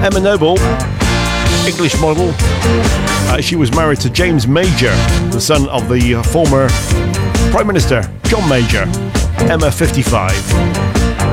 Emma Noble, English model. She was married to James Major, the son of the former Prime Minister John Major. Emma, 55.